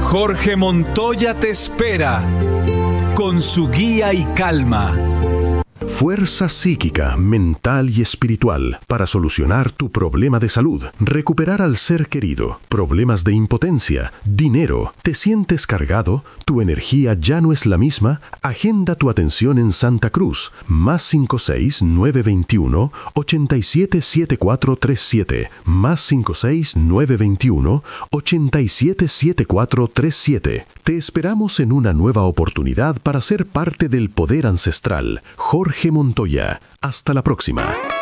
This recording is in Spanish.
Jorge Montoya te espera con su guía y calma. Fuerza psíquica, mental y espiritual para solucionar tu problema de salud, recuperar al ser querido, problemas de impotencia, dinero, te sientes cargado, tu energía ya no es la misma. Agenda tu atención en Santa Cruz, +56 921 877437, +56 921 877437. Te esperamos en una nueva oportunidad para ser parte del poder ancestral. Jorge Montoya. Hasta la próxima.